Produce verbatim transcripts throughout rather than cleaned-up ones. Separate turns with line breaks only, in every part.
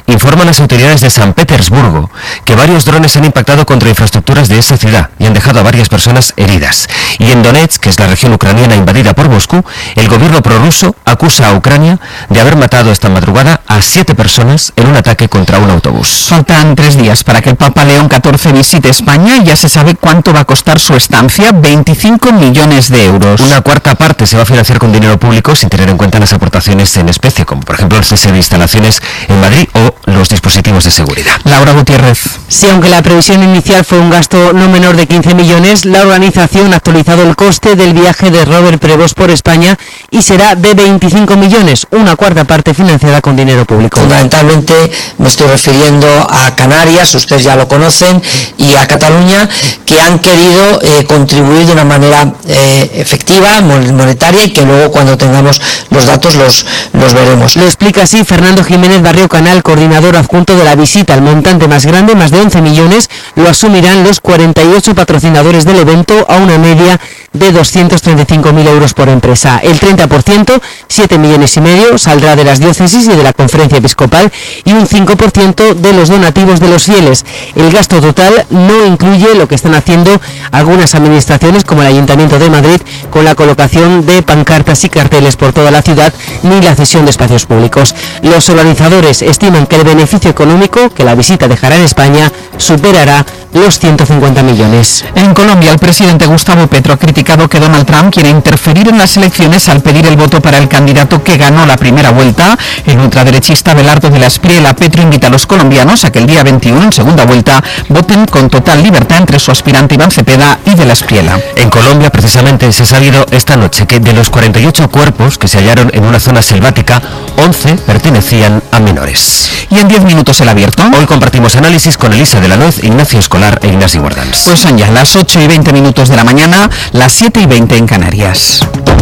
Informan las autoridades de San Petersburgo que varios drones han impactado contra infraestructuras de esa ciudad y han dejado a varias personas heridas. Y en Donetsk, que es la región ucraniana invadida por Moscú, el gobierno prorruso acusa a Ucrania de haber matado esta madrugada a siete personas en un ataque contra un autobús.
Faltan tres días para que el Papa León catorce visite España y ya se sabe cuánto va a costar su estancia, veinticinco millones de euros.
Una cuarta parte se va a financiar con dinero público sin tener en cuenta las aportaciones en especie, como por ejemplo el cese de instalaciones en Madrid o los dispositivos de seguridad.
Laura Gutiérrez.
Sí, aunque la previsión inicial fue un gasto no menor de quince millones, la organización ha actualizado el coste del viaje de Robert Prevost por España y será de veinticinco millones, una cuarta parte financiada con dinero público.
Fundamentalmente me estoy refiriendo a Canarias, ustedes ya lo conocen, y a Cataluña, que han querido eh, contribuir de una manera eh, efectiva, monetaria, y que luego cuando tengamos los datos los, los veremos.
Lo explica así Fernando Jiménez Barrio Canal, coordinador adjunto de la visita. El montante más grande, más de once millones, lo asumirán los cuarenta y ocho patrocinadores del evento a una media de doscientos treinta y cinco mil euros por empresa. El treinta por ciento, siete millones y medio, saldrá de las diócesis y de la conferencia episcopal y un cinco por ciento de los donativos de los fieles. El gasto total no incluye lo que están haciendo algunas administraciones como el Ayuntamiento de Madrid con la colocación de pancartas y carteles por toda la ciudad ni la cesión de espacios públicos. Los organizadores estiman que el beneficio económico que la visita dejará en España superará los ciento cincuenta millones.
En Colombia, el presidente Gustavo Petro ha criticado que Donald Trump quiere interferir en las elecciones al pedir el voto para el candidato que ganó la primera vuelta. El ultraderechista Belardo de la Espriella. Petro invita a los colombianos a que el día veintiuno, en segunda vuelta, voten con total libertad entre su aspirante Iván Cepeda y de la Espriella.
En Colombia, precisamente, se ha sabido esta noche que de los cuarenta y ocho cuerpos que se hallaron en una zona selvática, once pertenecían a menores.
Y en diez minutos el abierto.
Hoy compartimos análisis con Elisa de la Nuez, Ignacio Escolar e Ignasi Guardans.
Pues son ya las ocho y veinte minutos de la mañana, las siete y veinte en Canarias.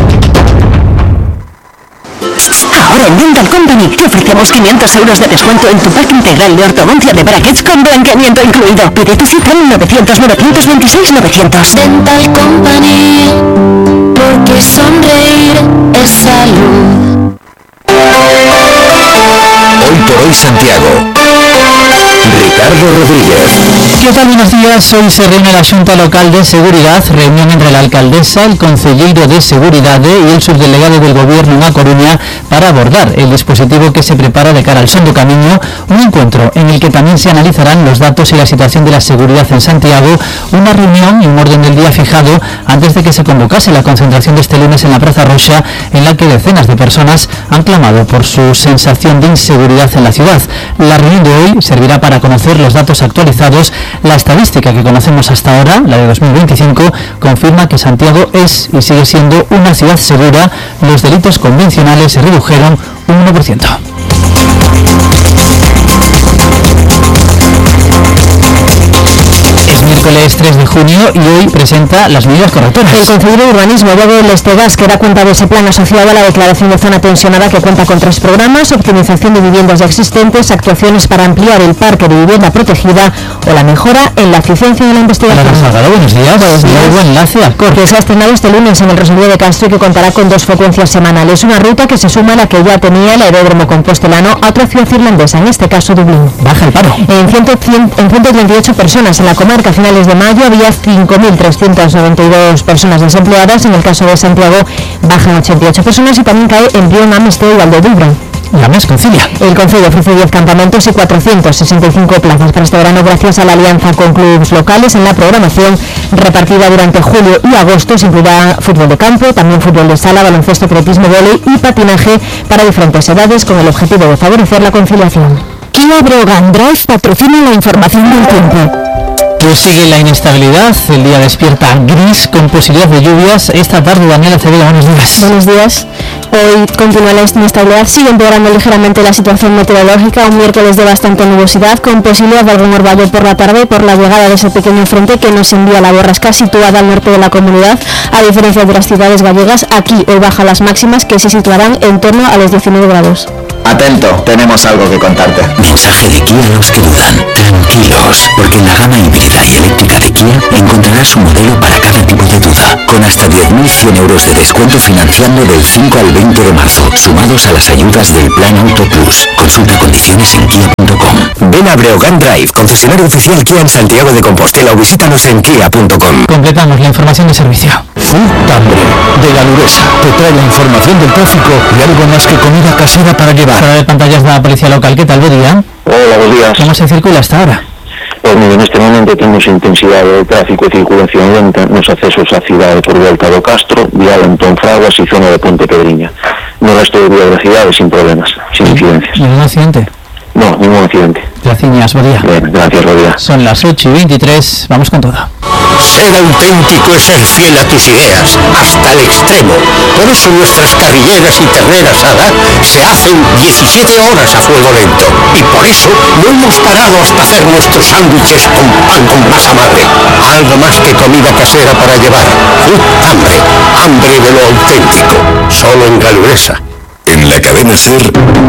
Ahora en Dental Company te ofrecemos quinientos euros de descuento en tu pack integral de ortodoncia de brackets con blanqueamiento incluido. Pide tu cita en novecientos, novecientos veintiséis, novecientos.
Dental Company, porque sonreír es salud.
Hoy por hoy Santiago. Ricardo Rodríguez.
¿Qué tal? Buenos días. Hoy se reúne la Junta Local de Seguridad, reunión entre la alcaldesa, el concelleiro de Seguridad y el subdelegado del Gobierno en A Coruña para abordar el dispositivo que se prepara de cara al Son do Camiño, un encuentro en el que también se analizarán los datos y la situación de la seguridad en Santiago, una reunión y un orden del día fijado antes de que se convocase la concentración de este lunes en la Plaza Roxa, en la que decenas de personas han clamado por su sensación de inseguridad en la ciudad. La reunión de hoy servirá para conocer los datos actualizados. La estadística que conocemos hasta ahora, la de dos mil veinticinco, confirma que Santiago es y sigue siendo una ciudad segura. Los delitos convencionales se redujeron un uno por ciento. Miércoles tres de junio y hoy presenta las medidas correctoras.
El Consejo de Urbanismo, Diego Estegas, que da cuenta de ese plan asociado a la declaración de zona tensionada que cuenta con tres programas: optimización de viviendas ya existentes, actuaciones para ampliar el parque de vivienda protegida o la mejora en la eficiencia de la investigación.
Hola, Salgado, buenos días.
Buenos días.
Nuevo enlace a Cor.
Que se ha estrenado este lunes en el Rosario de Castro y que contará con dos frecuencias semanales. Una ruta que se suma a la que ya tenía el aeródromo compostelano a otra ciudad irlandesa, en este caso Dublín.
Baja el paro.
En, ciento, en ciento treinta y ocho personas en la comarca. A finales de mayo había cinco mil trescientas noventa y dos personas desempleadas. En el caso de Santiago bajan ochenta y ocho personas y también cae empleo en Amistad y Valdedubra.
La MES concilia.
El Concello ofrece diez campamentos y cuatrocientas sesenta y cinco plazas para este verano gracias a la alianza con clubes locales. En la programación repartida durante julio y agosto se incluirá fútbol de campo, también fútbol de sala, baloncesto, atletismo, vóley y patinaje para diferentes edades, con el objetivo de favorecer la conciliación.
Kia Brogan Drive patrocina la información del tiempo.
Pues sigue la inestabilidad, el día despierta gris con posibilidad de lluvias. Esta tarde, Daniela Acevedo, buenos días.
Buenos días. Hoy continúa la inestabilidad, sigue empeorando ligeramente la situación meteorológica, un miércoles de bastante nubosidad, con posibilidad de algún orvallo por la tarde por la llegada de ese pequeño frente que nos envía la borrasca situada al norte de la comunidad. A diferencia de las ciudades gallegas, aquí hoy bajan las máximas que se situarán en torno a los diecinueve grados.
Atento, tenemos algo que contarte.
Mensaje de Kia a los que dudan. Tranquilos, porque en la gama híbrida y eléctrica de Kia encontrarás un modelo para cada tipo de duda, con hasta diez mil cien euros de descuento financiando del cinco al veinte de marzo, sumados a las ayudas del Plan Auto Plus. Consulta condiciones en kia punto com. Kia Breogán Drive, concesionario oficial Kia en Santiago de Compostela, o visítanos en kia punto com.
Completamos la información de servicio.
Food Tambre, de Galuresa, te trae la información del tráfico y algo más que comida casera para llevar.
Fuera de pantallas de la policía local, ¿qué tal? Buen día.
Hola, buenos días.
¿Cómo se circula hasta ahora?
Pues mire, en este momento tenemos intensidad de tráfico y circulación lenta nos accesos a cidade por Volta do Castro, Vial Antón Fraguas y zona de Ponte Pedriña. No resto de vías de la ciudad sin problemas, sin incidencias.
¿Ningún accidente?
No, ningún accidente.
Gracias, buen día.
Bien, gracias, buen día.
Son las ocho y veintitrés, vamos con todo.
Ser auténtico es ser fiel a tus ideas, hasta el extremo. Por eso nuestras carrilleras y terneras asada se hacen diecisiete horas a fuego lento. Y por eso no hemos parado hasta hacer nuestros sándwiches con pan con masa madre. Algo más que comida casera para llevar. Food Hambre, hambre de lo auténtico. Solo en Galuresa.
En la cadena SER...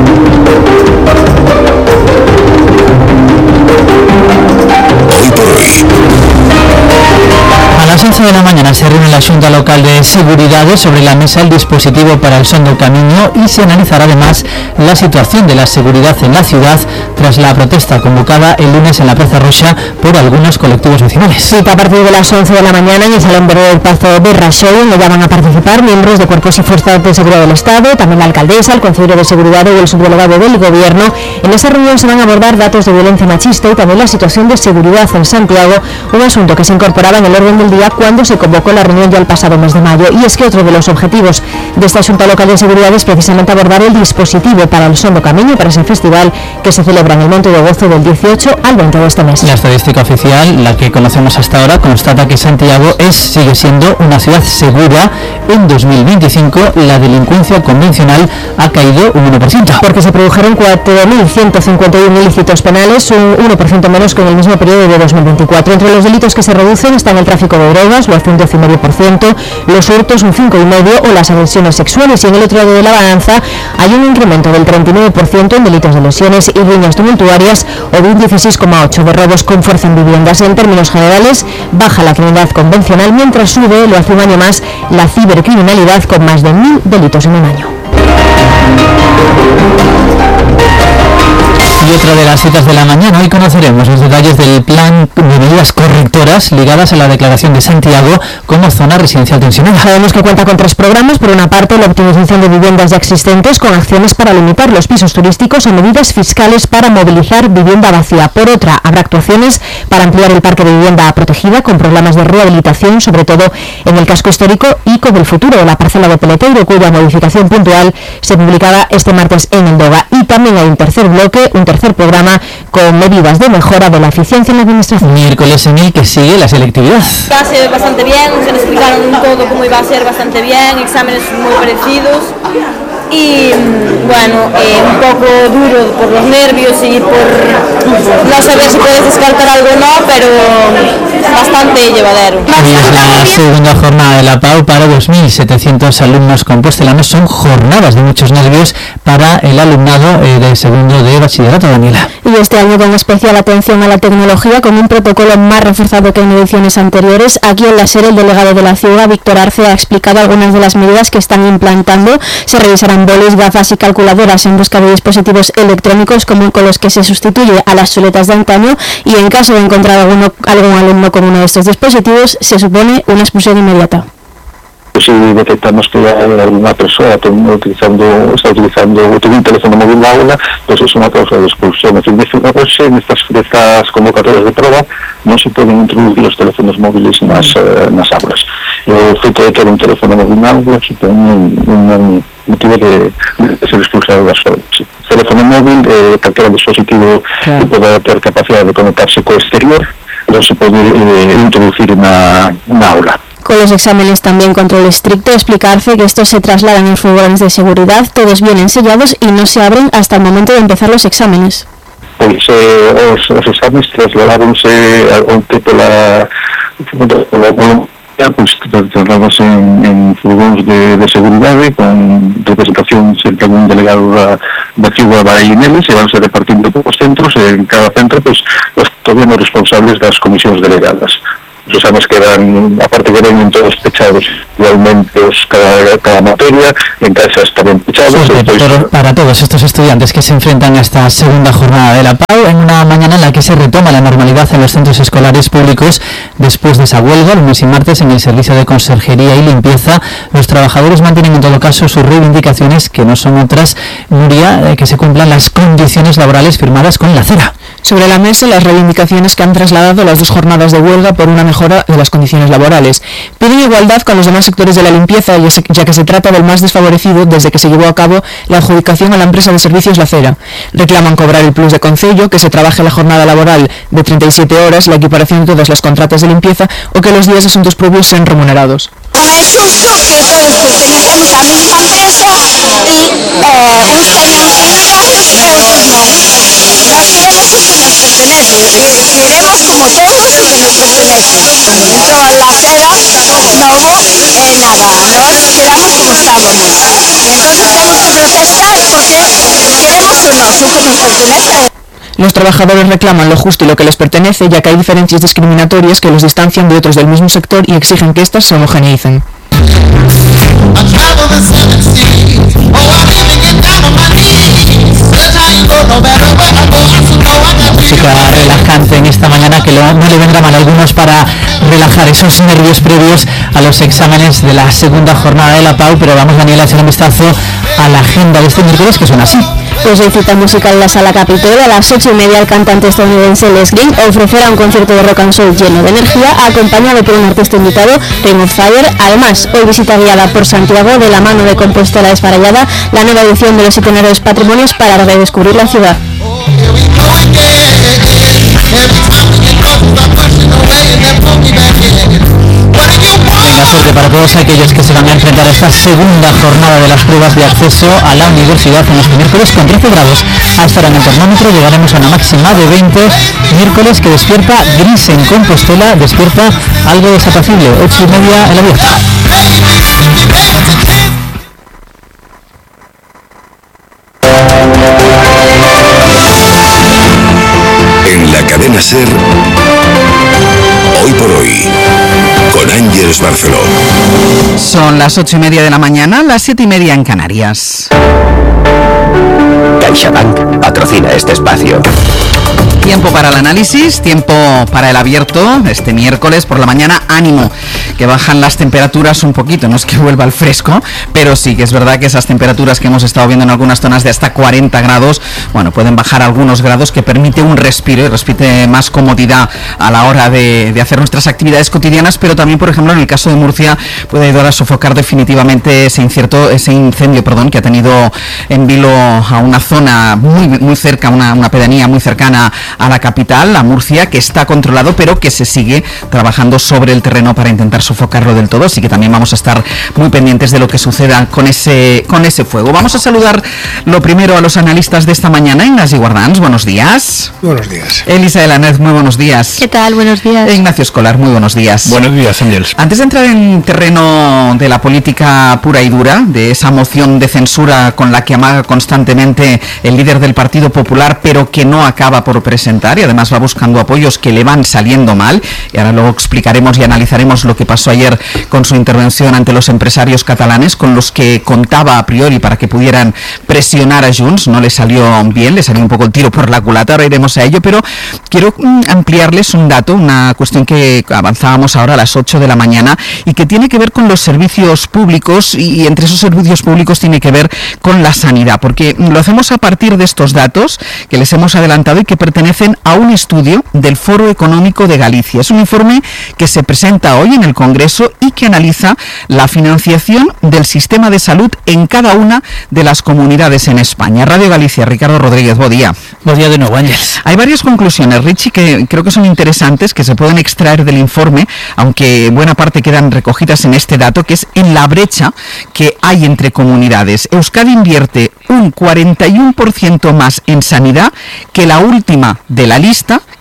Hoy por hoy.
A las once de la mañana se reúne la Xunta Local de Seguridade sobre la mesa el dispositivo para el Son do Camiño y se analizará además la situación de la seguridad en la ciudad tras la protesta convocada el lunes en la Plaza Roxa por algunos colectivos vecinales.
Cita a partir de las once de la mañana en el Salón Verde del Pazo de Raxoi, donde ya van a participar miembros de cuerpos y fuerzas de seguridad del Estado, también la alcaldesa, el consejero de Seguridad y el subdelegado del Gobierno. En esa reunión se van a abordar datos de violencia machista y también la situación de seguridad en Santiago, un asunto que se incorporaba en el orden del día cuando se convocó la reunión ya el pasado mes de mayo. Y es que otro de los objetivos de esta Xunta Local de Seguridad es precisamente abordar el dispositivo para el Son do Camiño, para ese festival que se celebra en el Monte do Gozo del dieciocho al veinte de este mes.
La estadística oficial, la que conocemos hasta ahora, constata que Santiago es, sigue siendo una ciudad segura. En dos mil veinticinco la delincuencia convencional ha caído un uno por ciento.
Porque se produjeron cuatro mil ciento cincuenta y uno ilícitos penales, un uno por ciento menos que en el mismo periodo de dos mil veinticuatro. Entre los delitos que se reducen están el tráfico de drogas, lo hace un doce coma cinco por ciento, los hurtos un cinco coma cinco por ciento o las agresiones sexuales. Y en el otro lado de la balanza hay un incremento del treinta y nueve por ciento en delitos de lesiones y riñas tumultuarias o de un dieciséis coma ocho por ciento de robos con fuerza en viviendas. En términos generales, baja la criminalidad convencional, mientras sube, lo hace un año más, la cibercriminalidad con más de mil delitos en un año.
Y otra de las citas de la mañana, hoy conoceremos los detalles del plan de medidas correctoras ligadas a la declaración de Santiago como zona residencial tensionada.
Sabemos que cuenta con tres programas. Por una parte, la optimización de viviendas ya existentes con acciones para limitar los pisos turísticos o medidas fiscales para movilizar vivienda vacía. Por otra, habrá actuaciones para ampliar el parque de vivienda protegida con programas de rehabilitación, sobre todo en el casco histórico y con el futuro de la parcela de Peleteiro, cuya modificación puntual se publicaba este martes en el DOGA. Y también hay un tercer bloque, un tercer programa con medidas de mejora de la eficiencia en la administración.
Miércoles en el que sigue la selectividad.
Va a ser bastante bien, se nos explicaron todo cómo iba a ser bastante bien, exámenes muy parecidos y bueno, eh, un poco duro por los nervios y por no saber si puedes descartar algo o no, pero bastante llevadero.
Hoy es la segunda jornada de la P A U para dos mil setecientos alumnos compostelanos. Son jornadas de muchos nervios para el alumnado eh, de segundo de bachillerato, Daniela.
Y este año con especial atención a la tecnología, con un protocolo más reforzado que en ediciones anteriores. Aquí en la SER, el delegado de la ciudad, Víctor Arce, ha explicado algunas de las medidas que están implantando. Se revisarán bolis, gafas y calculadoras en busca de dispositivos electrónicos como con los que se sustituye a las chuletas de antaño, y en caso de encontrar alguno, algún alumno con uno de estos dispositivos, se supone una expulsión inmediata.
Si detectamos que hay alguna persona utilizando, está utilizando un teléfono móvil en la aula, pues es una causa de expulsión. En estas, estas convocatorias de prueba no se pueden introducir los teléfonos móviles en las, eh, en las aulas. El fruto de tener un teléfono móvil en la aula supone un, un motivo de, de ser expulsado de las aulas. Sí. Teléfono móvil, eh, cualquier dispositivo claro. que pueda tener capacidad de conectarse con el exterior, no se puede eh, introducir en una, una aula.
Con los exámenes también control estricto. Explicarse que estos se trasladan en furgones de seguridad, todos vienen sellados y no se abren hasta el momento de empezar los exámenes.
Pues eh, os, os exámenes trasladaronse onte pola pola pues trasladamos en, en furgóns de, de seguridade con representación sempre un delegado da, da ciudad vai neles, e vanse repartindo poucos centros, e en cada centro pues os todos os responsables das comisións delegadas. Os exames quedan, aparte que ven todos pechados igualmente cada, cada materia, en casas también pechados.
Sí,
estoy...
para todos estos estudiantes que se enfrentan a esta segunda jornada de la P A U, en una mañana en la la que se retoma la normalidad en los centros escolares públicos después de esa huelga, lunes y martes, en el servicio de conserjería y limpieza. Los trabajadores mantienen en todo caso sus reivindicaciones, que no son otras, Nuria, eh, que se cumplan las condiciones laborales firmadas con la CERA.
Sobre la mesa, las reivindicaciones que han trasladado las dos jornadas de huelga por una mejora de las condiciones laborales. Piden igualdad con los demás sectores de la limpieza, ya que se trata del más desfavorecido desde que se llevó a cabo la adjudicación a la empresa de servicios La Cera. Reclaman cobrar el plus de concello, que se trabaje la jornada laboral de treinta y siete horas, la equiparación de todas las contratas de limpieza o que los días de asuntos propios sean remunerados.
No es justo que todos pertenecemos a la misma empresa y eh, uns teñan beneficios e outros non. Nós queremos o que nos pertenece e queremos como todos o que nos pertenece. Entón, la cera novo e nada, nós quedamos como estábamos. E entón temos que protestar porque queremos o noso, o que nos pertenece.
Los trabajadores reclaman lo justo y lo que les pertenece, ya que hay diferencias discriminatorias que los distancian de otros del mismo sector y exigen que éstas se homogeneicen.
Música relajante en esta mañana que lo, no le vendrá mal a algunos para relajar esos nervios previos a los exámenes de la segunda jornada de la P A U, pero vamos, Daniela, a echar un vistazo a la agenda de este miércoles, que suena así.
Pues hay cita musical en la Sala Capitol. A las ocho y media el cantante estadounidense Les Green ofrecerá un concierto de rock and soul lleno de energía, acompañado por un artista invitado, Ring of Fire. Además, hoy visita guiada por Santiago de la mano de Compostela Desfarallada, la nueva edición de los itinerarios patrimonios para redescubrir la ciudad.
Venga, suerte para todos aquellos que se van a enfrentar a esta segunda jornada de las pruebas de acceso a la universidad en este miércoles con trece grados. A esta hora en el termómetro llegaremos a una máxima de veinte. Miércoles que despierta gris en Compostela, despierta algo desapacible. Ocho y media en la abierta.
En la cadena SER, hoy por hoy, con Ángeles Barceló.
Son las ocho y media de la mañana, las siete y media en Canarias.
CaixaBank patrocina este espacio.
Tiempo para el análisis, tiempo para el abierto. Este miércoles por la mañana, ánimo, que bajan las temperaturas un poquito, no es que vuelva al fresco, pero sí que es verdad que esas temperaturas que hemos estado viendo en algunas zonas de hasta cuarenta grados, bueno, pueden bajar algunos grados, que permite un respiro y respite más comodidad a la hora de, de hacer nuestras actividades cotidianas, pero también, por ejemplo, en el caso de Murcia, puede ayudar a sofocar definitivamente ese incierto, ese incendio, perdón, que ha tenido en vilo a una zona muy, muy cerca, una, una pedanía muy cercana a la capital, a Murcia, que está controlado, pero que se sigue trabajando sobre el terreno para intentar sofocarlo del todo, así que también vamos a estar muy pendientes de lo que suceda con ese, con ese fuego. Vamos a saludar lo primero a los analistas de esta mañana. Ignasi Guardans, buenos días.
Buenos días.
Elisa de la Nez, muy buenos días.
¿Qué tal? Buenos días.
Ignacio Escolar, muy buenos días.
Buenos días, Ángeles.
Antes de entrar en terreno de la política pura y dura, de esa moción de censura con la que amaga constantemente el líder del Partido Popular, pero que no acaba por presentar, y además va buscando apoyos que le van saliendo mal, y ahora luego explicaremos y analizaremos lo que pasó ayer con su intervención ante los empresarios catalanes, con los que contaba a priori para que pudieran presionar a Junts. No le salió bien, le salió un poco el tiro por la culata, ahora iremos a ello, pero quiero mm, ampliarles un dato, una cuestión que avanzábamos ahora a las ocho de la mañana y que tiene que ver con los servicios públicos, y, y entre esos servicios públicos tiene que ver con la sanidad, porque lo hacemos a partir de estos datos que les hemos adelantado y que pertenecen a un estudio del Foro Económico de Galicia. Es un informe que se presenta hoy en el Congreso y que analiza la financiación del sistema de salud en cada una de las comunidades en España. Radio Galicia, Ricardo Rodríguez, buen día.
Buen día de nuevo, Ángeles.
Hay varias conclusiones, Richie, que creo que son interesantes, que se pueden extraer del informe, aunque buena parte quedan recogidas en este dato, que es en la brecha que hay entre comunidades. Euskadi invierte un cuarenta y uno por ciento más en sanidad que la última de la lista,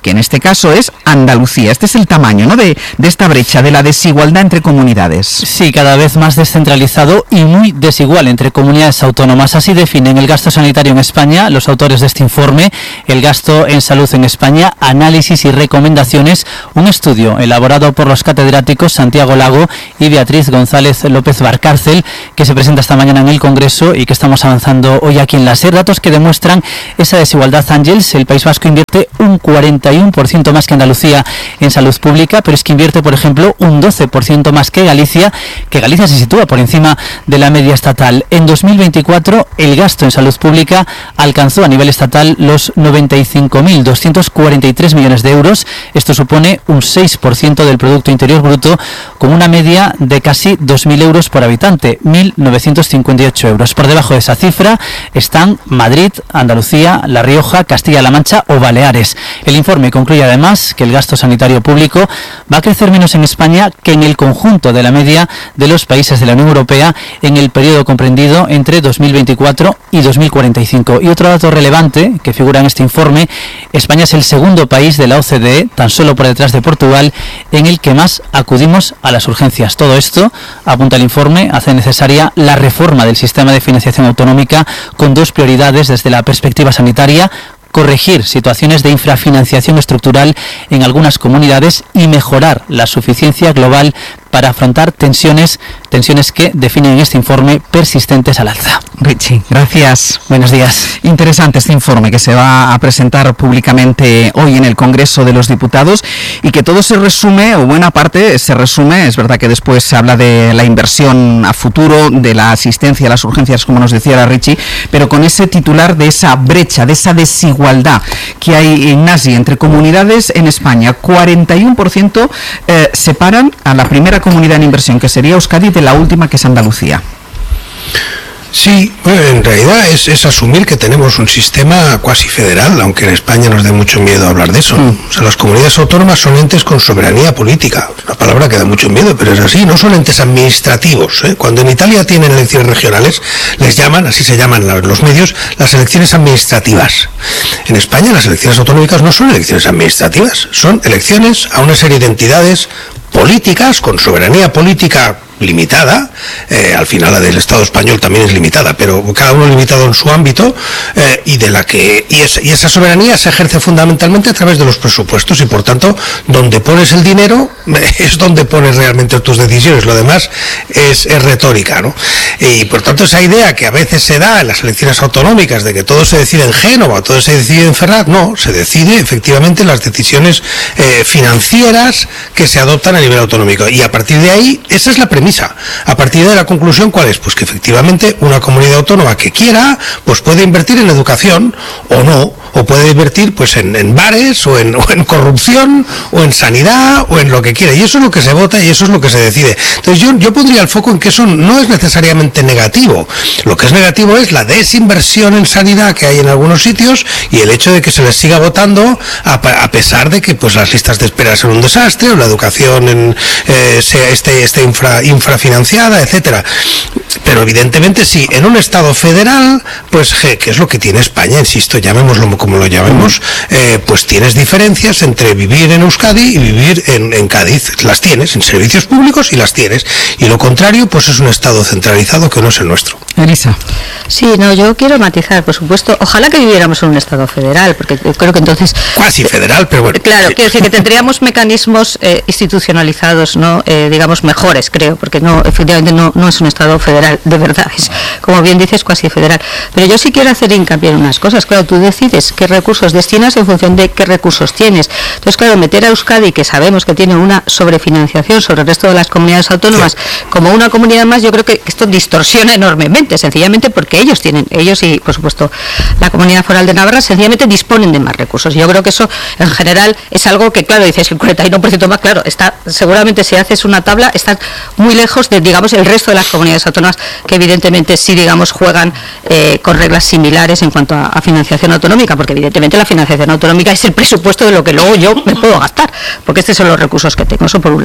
que en este caso es Andalucía. Este es el tamaño, ¿no?, de, de esta brecha, de la desigualdad entre comunidades.
Sí, cada vez más descentralizado y muy desigual entre comunidades autónomas. Así definen el gasto sanitario en España los autores de este informe, el gasto en salud en España, análisis y recomendaciones, un estudio elaborado por los catedráticos Santiago Lago y Beatriz González López Barcárcel, que se presenta esta mañana en el Congreso y que estamos avanzando hoy aquí en la SER. Datos que demuestran esa desigualdad, Ángels. El País Vasco invierte un cuarenta y uno por ciento más que Andalucía en salud pública, pero es que invierte, por ejemplo, un doce por ciento más que Galicia, que Galicia se sitúa por encima de la media estatal. En dos mil veinticuatro, el gasto en salud pública alcanzó a nivel estatal los noventa y cinco mil doscientos cuarenta y tres millones de euros. Esto supone un seis por ciento del Producto Interior Bruto, con una media de casi dos mil euros por habitante, mil novecientos cincuenta y ocho euros. Por debajo de esa cifra están Madrid, Andalucía, La Rioja, Castilla-La Mancha o Baleares. El informe concluye además que el gasto sanitario público va a crecer menos en España que en el conjunto de la media de los países de la Unión Europea en el periodo comprendido entre dos mil veinticuatro y dos mil cuarenta y cinco. Y otro dato relevante que figura en este informe: España es el segundo país de la O C D E, tan solo por detrás de Portugal, en el que más acudimos a las urgencias. Todo esto, apunta el informe, hace necesaria la reforma del sistema de financiación autonómica con dos prioridades desde la perspectiva sanitaria: corregir situaciones de infrafinanciación estructural en algunas comunidades y mejorar la suficiencia global para afrontar tensiones, tensiones que definen en este informe persistentes al alza.
Richie, gracias.
Buenos días.
Interesante este informe que se va a presentar públicamente hoy en el Congreso de los Diputados y que todo se resume, o buena parte se resume, es verdad que después se habla de la inversión a futuro, de la asistencia a las urgencias, como nos decía la Richie, pero con ese titular de esa brecha, de esa desigualdad que hay, Ignasi, entre comunidades en España. cuarenta y uno por ciento eh, separan a la primera comunidad en inversión, que sería Euskadi, de la última, que es Andalucía.
Sí, bueno, en realidad es, es asumir que tenemos un sistema cuasi federal, aunque en España nos dé mucho miedo hablar de eso. Mm. O sea, las comunidades autónomas son entes con soberanía política. Una palabra que da mucho miedo, pero es así. No son entes administrativos, ¿eh? Cuando en Italia tienen elecciones regionales, les llaman, así se llaman los medios, las elecciones administrativas. En España las elecciones autonómicas no son elecciones administrativas, son elecciones a una serie de entidades políticas con soberanía política limitada, eh, al final la del Estado español también es limitada, pero cada uno limitado en su ámbito, eh, y de la que y, es, y esa soberanía se ejerce fundamentalmente a través de los presupuestos, y por tanto donde pones el dinero es donde pones realmente tus decisiones. Lo demás es, es retórica, ¿no? Y por tanto esa idea que a veces se da en las elecciones autonómicas de que todo se decide en Génova, todo se decide en Ferraz, no, se decide efectivamente en las decisiones eh, financieras que se adoptan a nivel autonómico, y a partir de ahí esa es la premisa. A partir de la conclusión, ¿cuál es? Pues que efectivamente una comunidad autónoma que quiera, pues puede invertir en educación o no, o puede invertir pues en, en bares o en, o en corrupción o en sanidad o en lo que quiera, y eso es lo que se vota y eso es lo que se decide. Entonces yo, yo pondría el foco en que eso no es necesariamente negativo. Lo que es negativo es la desinversión en sanidad que hay en algunos sitios y el hecho de que se les siga votando a, a pesar de que pues las listas de espera son un desastre o la educación en, eh, sea este, este infra infrafinanciada, etcétera. Pero evidentemente sí, en un Estado federal, pues que es lo que tiene España, insisto, llamémoslo como lo llamemos, eh, pues tienes diferencias entre vivir en Euskadi y vivir en, en Cádiz. Las tienes en servicios públicos y las tienes. Y lo contrario, pues es un Estado centralizado que no es el nuestro.
Elisa.
Sí, no, yo quiero matizar, por supuesto, ojalá que viviéramos en un Estado federal, porque creo que entonces...
Cuasi federal, pero bueno.
Claro, quiero decir que tendríamos mecanismos eh, institucionalizados, ¿no? Eh, digamos, mejores, creo, porque no, efectivamente no, no es un Estado federal, de verdad, es, como bien dices, cuasi federal. Pero yo sí quiero hacer hincapié en unas cosas. Claro, tú decides qué recursos destinas en función de qué recursos tienes. Entonces, claro, meter a Euskadi, que sabemos que tiene una sobrefinanciación sobre el resto de las comunidades autónomas, sí, como una comunidad más, yo creo que esto distorsiona enormemente, sencillamente porque ellos tienen, ellos y, por supuesto, la Comunidad Foral de Navarra, sencillamente disponen de más recursos. Yo creo que eso, en general, es algo que, claro, dices, el cuarenta y uno por ciento más, claro, está, seguramente si haces una tabla, está muy lejos de, digamos, el resto de las comunidades autónomas, que evidentemente sí, digamos, juegan eh, con reglas similares en cuanto a, a financiación autonómica, porque evidentemente la financiación autonómica es el presupuesto de lo que luego yo me puedo gastar, porque estos son los recursos que tengo, eso por un lado.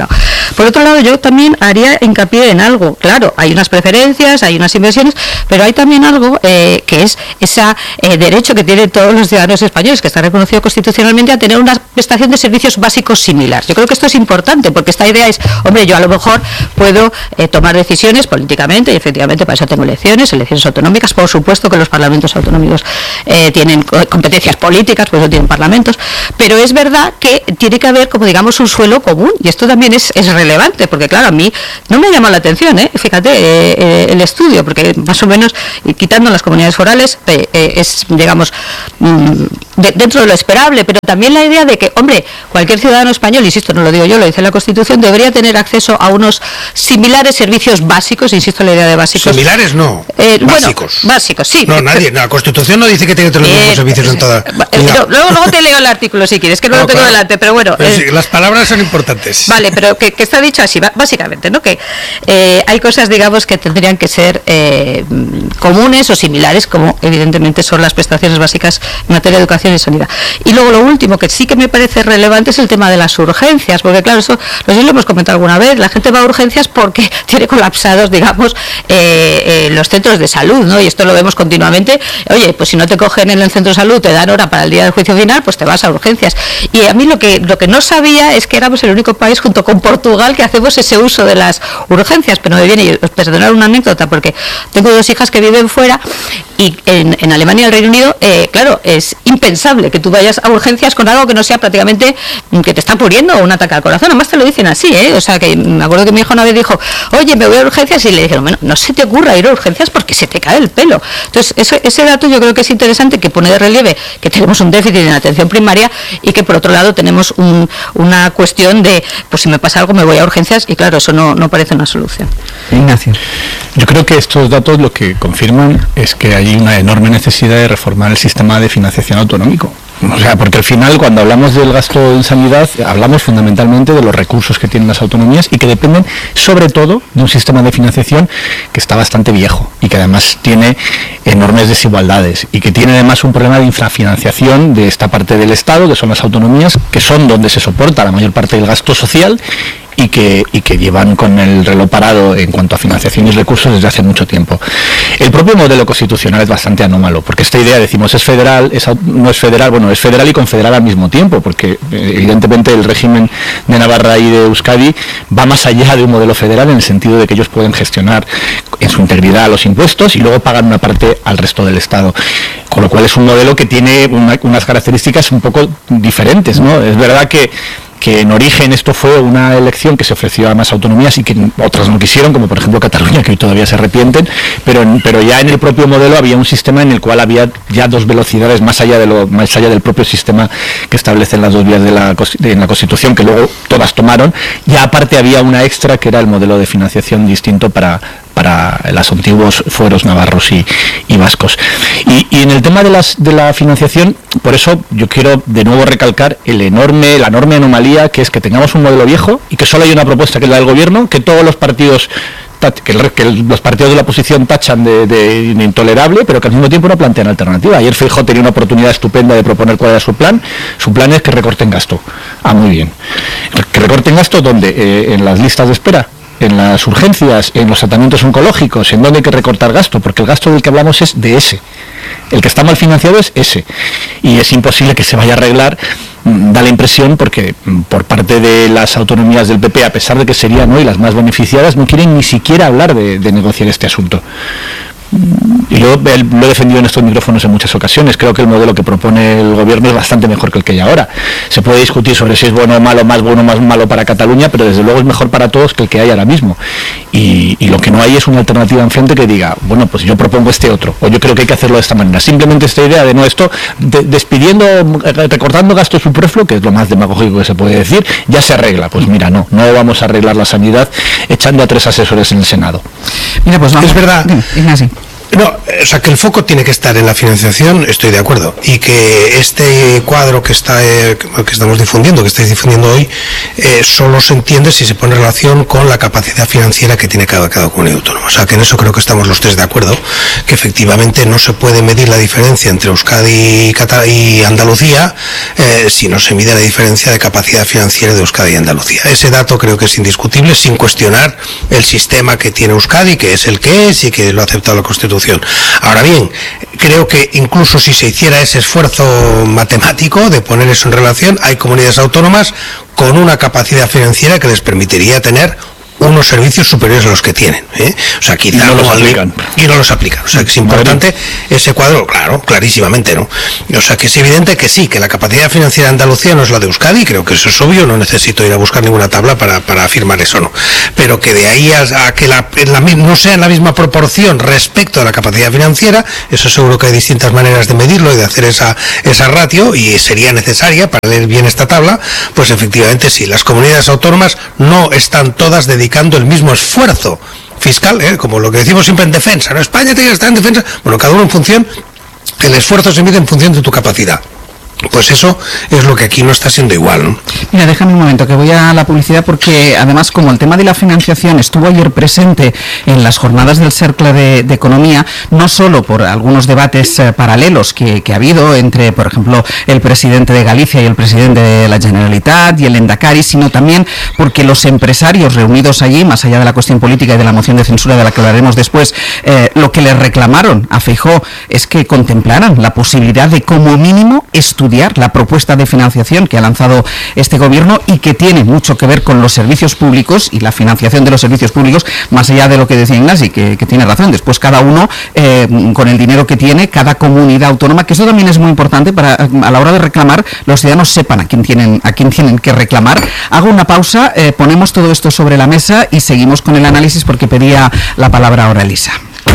Por otro lado, yo también haría hincapié en algo. Claro, hay unas preferencias, hay unas inversiones, pero hay también algo eh, que es ese eh, derecho que tienen todos los ciudadanos españoles, que está reconocido constitucionalmente, a tener una prestación de servicios básicos similar. Yo creo que esto es importante, porque esta idea es, hombre, yo a lo mejor puedo eh, tomar decisiones políticamente, y efectivamente para eso tengo elecciones, elecciones autonómicas, por supuesto que los parlamentos autonómicos eh, tienen competencias políticas, pues no tienen parlamentos, pero es verdad que tiene que haber, como digamos, un suelo común, y esto también es, es relevante, porque claro, a mí no me ha llamado la atención, ¿eh? fíjate, eh, eh, el estudio, porque más o menos, quitando las comunidades forales, eh, eh, es, digamos, mm, de, dentro de lo esperable, pero también la idea de que, hombre, cualquier ciudadano español, insisto, no lo digo yo, lo dice la Constitución, debería tener acceso a unos similares servicios básicos, insisto en la idea de básicos.
Similares no,
eh,
básicos.
Bueno, básicos, sí.
No, nadie, no, la Constitución no dice que tiene que tener los mismos eh, servicios en toda...
Eh, no, luego, luego te leo el artículo si quieres, que no, no lo tengo claro. delante, pero bueno.
Pero
eh,
sí, las palabras son importantes.
Vale, pero que, que está dicho así, básicamente, ¿no? Que eh, hay cosas, digamos, que tendrían que ser eh, comunes o similares, como evidentemente son las prestaciones básicas en materia de educación y sanidad. Y luego lo último, que sí que me parece relevante, es el tema de las urgencias, porque claro, eso no sé si lo hemos comentado alguna vez, la gente va a urgencias porque tiene colapsados, digamos, eh, eh, los centros de salud, ¿no? Y esto lo vemos continuamente. Oye, pues si no te cogen en el centro de salud, te dan hora para el día del juicio final, pues te vas a urgencias. Y a mí lo que lo que no sabía es que éramos el único país, junto con Portugal, que hacemos ese uso de las urgencias. Pero me viene, os perdonar una anécdota, porque tengo dos hijas que viven fuera, y en, en Alemania y el Reino Unido, eh, claro, es impensable que tú vayas a urgencias con algo que no sea prácticamente que te está muriendo o un ataque al corazón. Además te lo dicen así, ¿eh? O sea, que me acuerdo que mi hijo una vez dijo, oye, me voy a urgencias, y le dijeron, bueno, no se te ocurra ir a urgencias porque se te cae el pelo. Entonces, eso, ese dato yo creo que es interesante, que pone de relieve que tenemos un déficit en atención primaria, y que por otro lado tenemos un, una cuestión de, pues si me pasa algo me voy a urgencias, y claro, eso no, no parece una solución.
Ignacio. Yo creo que estos datos lo que confirman es que hay una enorme necesidad de reformar el sistema de financiación autonómico. O sea, porque al final, cuando hablamos del gasto en sanidad, hablamos fundamentalmente de los recursos que tienen las autonomías, y que dependen sobre todo de un sistema de financiación que está bastante viejo y que además tiene enormes desigualdades, y que tiene además un problema de infrafinanciación de esta parte del Estado, que son las autonomías, que son donde se soporta la mayor parte del gasto social, y que, y que llevan con el reloj parado en cuanto a financiación y recursos desde hace mucho tiempo. El propio modelo constitucional es bastante anómalo, porque esta idea, decimos, es federal, es, no es federal, bueno, es federal y confederal al mismo tiempo, porque eh, evidentemente el régimen de Navarra y de Euskadi va más allá de un modelo federal, en el sentido de que ellos pueden gestionar en su integridad los impuestos y luego pagan una parte al resto del Estado. Con lo cual es un modelo que tiene una, unas características un poco diferentes, ¿no? Es verdad que que en origen esto fue una elección que se ofreció a más autonomías y que otras no quisieron, como por ejemplo Cataluña, que hoy todavía se arrepienten, pero, pero ya en el propio modelo había un sistema en el cual había ya dos velocidades más allá de lo más allá del propio sistema que establecen las dos vías de la, de, en la Constitución, que luego todas tomaron. Ya aparte había una extra, que era el modelo de financiación distinto para para los antiguos fueros navarros y, y vascos. Y, y en el tema de, las, de la financiación, por eso yo quiero de nuevo recalcar el enorme, la enorme anomalía que es que tengamos un modelo viejo y que solo hay una propuesta, que es la del gobierno, que todos los partidos que, el, que los partidos de la oposición tachan de, de, de intolerable, pero que al mismo tiempo no plantean alternativa. Ayer Feijóo tenía una oportunidad estupenda de proponer cuál era su plan. Su plan es que recorten gasto. Ah, muy bien. ¿Que recorten gasto dónde? Eh, en las listas de espera, en las urgencias, en los tratamientos oncológicos, en dónde hay que recortar gasto, porque el gasto del que hablamos es de ese. El que está mal financiado es ese. Y es imposible que se vaya a arreglar, da la impresión, porque por parte de las autonomías del P P, a pesar de que serían hoy las más beneficiadas, no quieren ni siquiera hablar de, de negociar este asunto. Y yo lo he defendido en estos micrófonos en muchas ocasiones. Creo que el modelo que propone el gobierno es bastante mejor que el que hay ahora. Se puede discutir sobre si es bueno o malo, más bueno o más malo para Cataluña, pero desde luego es mejor para todos que el que hay ahora mismo. Y, y lo que no hay es una alternativa enfrente que diga, bueno, pues yo propongo este otro, o yo creo que hay que hacerlo de esta manera. Simplemente esta idea de no, esto de, despidiendo, recortando gasto superfluo, que es lo más demagógico que se puede decir, ya se arregla. Pues mira, no, no vamos a arreglar la sanidad echando a tres asesores en el Senado. Mira, pues no, es verdad.
Ignacio.
No, o sea, que el foco tiene que estar en la financiación, estoy de acuerdo, y que este cuadro que está eh, que estamos difundiendo, que estáis difundiendo hoy, eh, solo se entiende si se pone en relación con la capacidad financiera que tiene cada, cada comunidad autónoma. O sea, que en eso creo que estamos los tres de acuerdo, que efectivamente no se puede medir la diferencia entre Euskadi y, Cata y Andalucía eh, si no se mide la diferencia de capacidad financiera de Euskadi y Andalucía. Ese dato creo que es indiscutible, sin cuestionar el sistema que tiene Euskadi, que es el que es y que lo ha aceptado la Constitución. Ahora bien, creo que incluso si se hiciera ese esfuerzo matemático de poner eso en relación, hay comunidades autónomas con una capacidad financiera que les permitiría tener unos servicios superiores a los que tienen, ¿eh? O sea, quizá
y no los
no,
aplican.
Y no los aplican. O sea, que es importante ese cuadro, claro, clarísimamente, ¿no? O sea, que es evidente que sí, que la capacidad financiera de Andalucía no es la de Euskadi, creo que eso es obvio, no necesito ir a buscar ninguna tabla para, para afirmar eso, ¿no? Pero que de ahí a, a que la, en la, no sea en la misma proporción respecto a la capacidad financiera, eso seguro que hay distintas maneras de medirlo y de hacer esa, esa ratio, y sería necesaria para leer bien esta tabla, pues efectivamente sí, las comunidades autónomas no están todas dedicadas el mismo esfuerzo fiscal, ¿eh? Como lo que decimos siempre en defensa, ¿no? España tiene que estar en defensa, bueno, cada uno en función, el esfuerzo se mide en función de tu capacidad. Pues eso es lo que aquí no está siendo igual, ¿no?
Mira, déjame un momento que voy a la publicidad, porque además, como el tema de la financiación estuvo ayer presente en las jornadas del Cercle de, de Economía, no solo por algunos debates eh, paralelos que, que ha habido entre, por ejemplo, el presidente de Galicia y el presidente de la Generalitat y el Endacari, sino también porque los empresarios reunidos allí, más allá de la cuestión política y de la moción de censura de la que hablaremos después, eh, lo que le reclamaron a Feijóo es que contemplaran la posibilidad de, como mínimo, estudiar la propuesta de financiación que ha lanzado este gobierno y que tiene mucho que ver con los servicios públicos y la financiación de los servicios públicos, más allá de lo que decía Ignasi, que, que tiene razón. Después cada uno, eh, con el dinero que tiene, cada comunidad autónoma, que eso también es muy importante para, a la hora de reclamar, los ciudadanos sepan a quién tienen, a quién tienen que reclamar. Hago una pausa, eh, ponemos todo esto sobre la mesa y seguimos con el análisis, porque pedía la palabra ahora Elisa.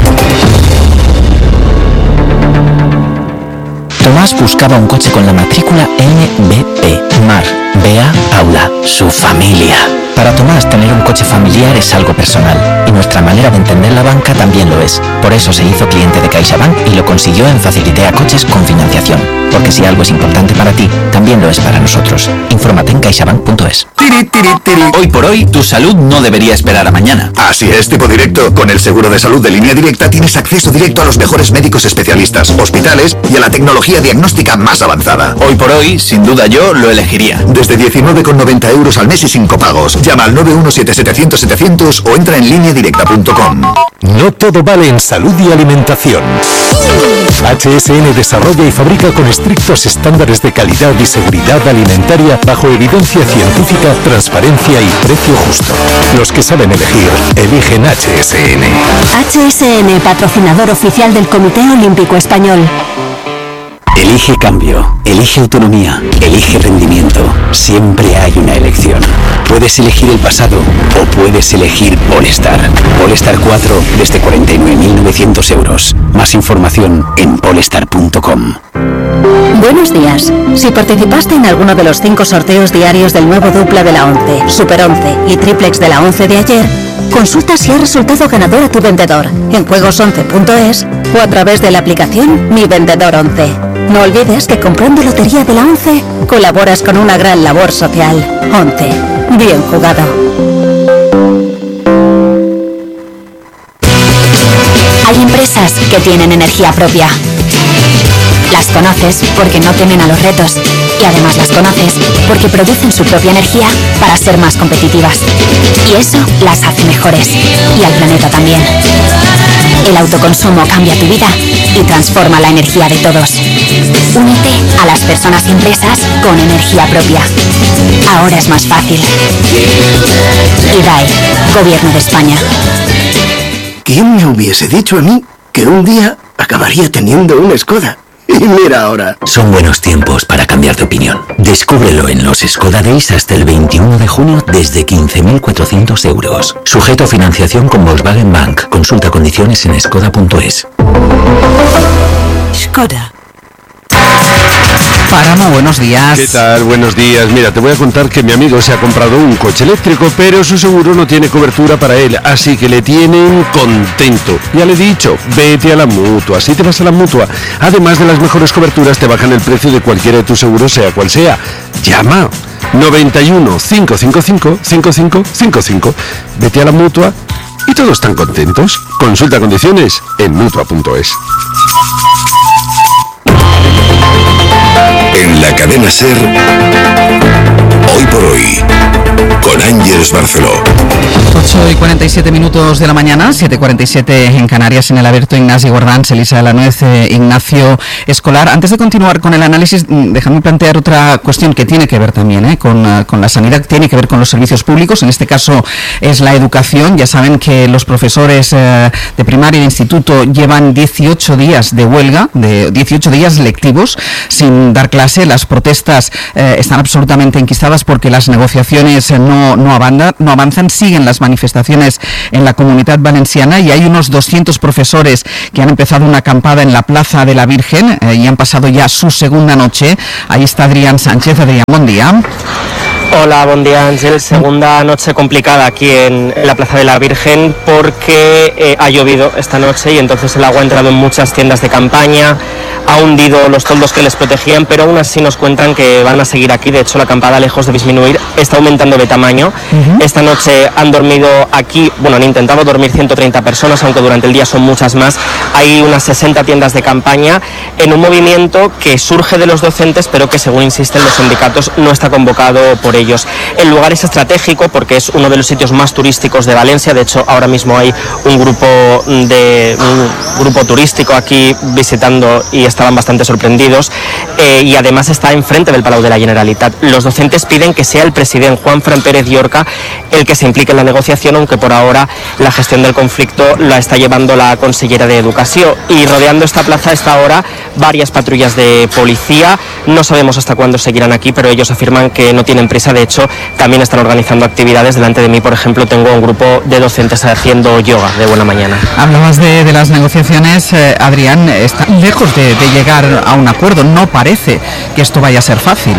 Tomás buscaba un coche con la matrícula M B P, Mar, Bea, Aula, su familia. Para Tomás, tener un coche familiar es algo personal, y nuestra manera de entender la banca también lo es. Por eso se hizo cliente de CaixaBank y lo consiguió en Facilitea Coches con financiación. Porque si algo es importante para ti, también lo es para nosotros. Infórmate en caixabank punto es.
Tiri, tiri, tiri. Hoy por hoy, tu salud no debería esperar a mañana.
Así es, tipo directo. Con el seguro de salud de Línea Directa tienes acceso directo a los mejores médicos especialistas, hospitales y a la tecnología diagnóstica más avanzada.
Hoy por hoy, sin duda yo lo elegiría.
Desde diecinueve con noventa euros al mes y sin copagos. Llama al nueve uno siete setecientos setecientos o entra en línea directa punto com.
No todo vale en salud y alimentación. H S N desarrolla y fabrica con estrictos estándares de calidad y seguridad alimentaria bajo evidencia científica, transparencia y precio justo. Los que saben elegir, eligen H S N.
H S N, patrocinador oficial del Comité Olímpico Español.
Elige cambio, elige autonomía, elige rendimiento. Siempre hay una elección. Puedes elegir el pasado o puedes elegir Polestar. Polestar cuatro desde cuarenta y nueve mil novecientos euros. Más información en polestar punto com.
Buenos días. Si participaste en alguno de los cinco sorteos diarios del nuevo dupla de la once, Super once y Triplex de la once de ayer, consulta si ha resultado ganador a tu vendedor en juegos once punto es o a través de la aplicación Mi Vendedor once. No olvides que comprando Lotería de la once colaboras con una gran labor social. once. Bien jugado. Hay empresas que tienen energía propia. Las conoces porque no temen a los retos y además las conoces porque producen su propia energía para ser más competitivas. Y eso las hace mejores y al planeta también. El autoconsumo cambia tu vida y transforma la energía de todos. Únete a las personas y empresas con energía propia. Ahora es más fácil. I D A E, Gobierno de España.
¿Quién me hubiese dicho a mí que un día acabaría teniendo una Skoda? Y mira ahora.
Son buenos tiempos para cambiar de opinión. Descúbrelo en los Skoda Days hasta el veintiuno de junio desde quince mil cuatrocientos euros. Sujeto a financiación con Volkswagen Bank. Consulta condiciones en skoda punto es.
Skoda. Páramo, buenos días.
¿Qué tal? Buenos días. Mira, te voy a contar que mi amigo se ha comprado un coche eléctrico, pero su seguro no tiene cobertura para él, así que le tienen contento. Ya le he dicho, vete a la Mutua, si te vas a la Mutua. Además de las mejores coberturas, te bajan el precio de cualquiera de tus seguros, sea cual sea. Llama noventa y uno, cinco cinco cinco, cinco cinco cinco cinco. Vete a la Mutua y todos están contentos. Consulta condiciones en mutua punto es.
En la cadena SER, hoy por hoy, con Ángeles Barceló.
ocho y cuarenta y siete minutos de la mañana, siete y cuarenta y siete en Canarias, en el Abierto Ignacio Guardans, Elisa de la Nuez, eh, Ignacio Escolar. Antes de continuar con el análisis, déjame plantear otra cuestión que tiene que ver también eh, con, uh, con la sanidad, tiene que ver con los servicios públicos, en este caso es la educación. Ya saben que los profesores eh, de primaria y de instituto llevan dieciocho días de huelga, de dieciocho días lectivos, sin dar clase. Las protestas eh, están absolutamente enquistadas porque las negociaciones eh, no, no, avanza, no avanzan, siguen las manifestaciones en la Comunitat Valenciana y hay unos doscientos profesores que han empezado una acampada en la Plaza de la Virgen eh, y han pasado ya su segunda noche. Ahí está Adrián Sánchez. Adrián, buen día.
Hola, buen día Ángel. Segunda noche complicada aquí en, en la Plaza de la Virgen porque eh, ha llovido esta noche y entonces el agua ha entrado en muchas tiendas de campaña, ha hundido los toldos que les protegían, pero aún así nos cuentan que van a seguir aquí. De hecho, la acampada, lejos de disminuir, está aumentando de tamaño. Uh-huh. Esta noche han dormido aquí, bueno, han intentado dormir ciento treinta personas, aunque durante el día son muchas más. Hay unas sesenta tiendas de campaña en un movimiento que surge de los docentes, pero que, según insisten los sindicatos, no está convocado por ellos. El lugar es estratégico porque es uno de los sitios más turísticos de Valencia. De hecho, ahora mismo hay un grupo de un grupo turístico aquí visitando y estaban bastante sorprendidos, eh, y además está enfrente del Palau de la Generalitat. Los docentes piden que sea el presidente Juanfran Pérez Llorca el que se implique en la negociación, aunque por ahora la gestión del conflicto la está llevando la consellera de Educación. Y rodeando esta plaza a esta hora varias patrullas de policía. No sabemos hasta cuándo seguirán aquí, pero ellos afirman que no tienen prisa. De hecho, también están organizando actividades. Delante de mí, por ejemplo, tengo un grupo de docentes haciendo yoga de buena mañana.
Hablabas de, de las negociaciones, eh, Adrián, están lejos de, de llegar a un acuerdo. No parece que esto vaya a ser fácil.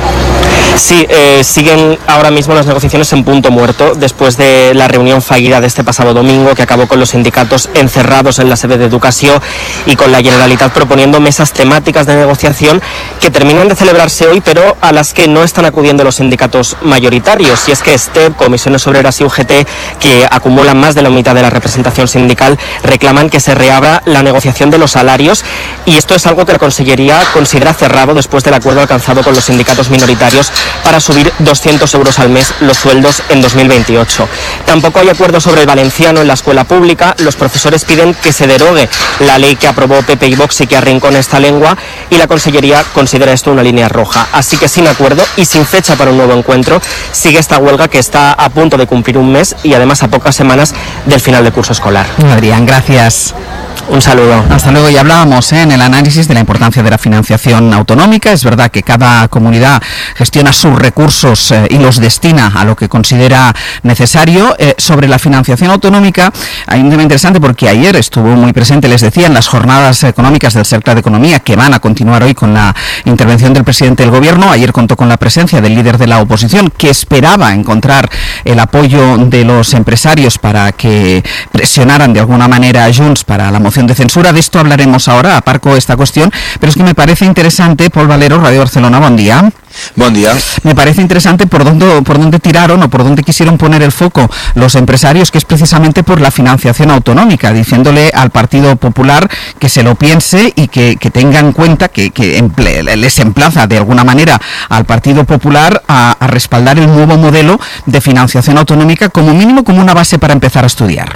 Sí, eh, siguen ahora mismo las negociaciones en punto muerto después de la reunión fallida de este pasado domingo, que acabó con los sindicatos encerrados en la sede de Educación y con la Generalitat proponiendo mesas temáticas de negociación que terminan de celebrarse hoy, pero a las que no están acudiendo los sindicatos mayoritarios. Y es que STEP, Comisiones Obreras y U G T, que acumulan más de la mitad de la representación sindical, reclaman que se reabra la negociación de los salarios, y esto es algo que la Consellería considera cerrado después del acuerdo alcanzado con los sindicatos minoritarios para subir doscientos euros al mes los sueldos en dos mil veintiocho. Tampoco hay acuerdo sobre el valenciano en la escuela pública. Los profesores piden que se derogue la ley que aprobó P P y Vox y que arrincona esta lengua, y la Consellería considera esto una línea roja. Así que sin acuerdo y sin fecha para un nuevo encuentro, sigue esta huelga que está a punto de cumplir un mes y además a pocas semanas del final del curso escolar.
Adrián, gracias.
Un saludo.
Hasta luego. Y hablábamos ¿eh? en el análisis de la importancia de la financiación autonómica. Es verdad que cada comunidad gestiona sus recursos eh, y los destina a lo que considera necesario. Eh, sobre la financiación autonómica hay un tema interesante porque ayer estuvo muy presente, les decía, en las jornadas económicas del Cercle de Economía, que van a continuar hoy con la intervención del presidente del Gobierno. Ayer contó con la presencia del líder de la oposición, que esperaba encontrar el apoyo de los empresarios para que presionaran de alguna manera a Junts para la moción de censura. De esto hablaremos ahora, aparco esta cuestión, pero es que me parece interesante, Paul Valero, Radio Barcelona, buen día.
Buen día.
Me parece interesante por dónde, por dónde tiraron o por dónde quisieron poner el foco los empresarios, que es precisamente por la financiación autonómica, diciéndole al Partido Popular que se lo piense y que, que tenga en cuenta que, que emple, les emplaza de alguna manera al Partido Popular a, a respaldar el nuevo modelo de financiación autonómica, como mínimo como una base para empezar a estudiar.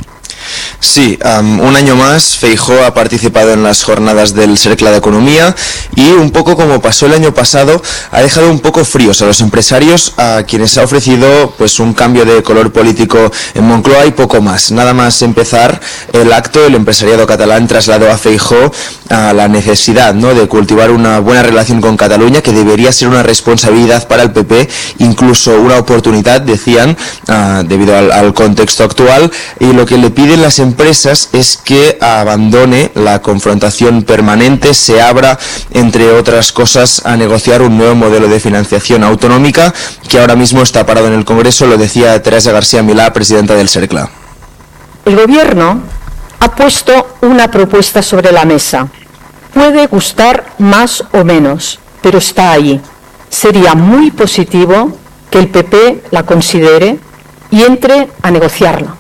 Sí, um, un año más Feijóo ha participado en las jornadas del Cercle de Economía y, un poco como pasó el año pasado, ha dejado un poco fríos a los empresarios, a quienes ha ofrecido pues un cambio de color político en Moncloa y poco más. Nada más empezar el acto, el empresariado catalán trasladó a Feijóo a la necesidad, ¿no?, de cultivar una buena relación con Cataluña, que debería ser una responsabilidad para el P P, incluso una oportunidad, decían, uh, debido al, al contexto actual, y lo que le pide piden las empresas es que abandone la confrontación permanente, se abra, entre otras cosas, a negociar un nuevo modelo de financiación autonómica que ahora mismo está parado en el Congreso, lo decía Teresa García Milá, presidenta del CERCLA.
El Gobierno ha puesto una propuesta sobre la mesa. Puede gustar más o menos, pero está ahí. Sería muy positivo que el P P la considere y entre a negociarla.